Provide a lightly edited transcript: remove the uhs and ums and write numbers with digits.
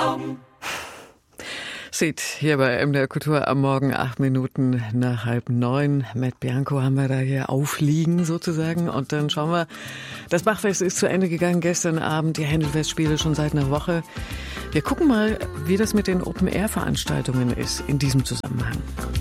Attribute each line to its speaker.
Speaker 1: Seht hier bei MDR Kultur am Morgen 8 Minuten nach 8:30. Matt Bianco haben wir da hier aufliegen sozusagen. Und dann schauen wir, das Bachfest ist zu Ende gegangen gestern Abend, die Händelfestspiele schon seit einer Woche. Wir gucken mal, wie das mit den Open-Air-Veranstaltungen ist in diesem Zusammenhang.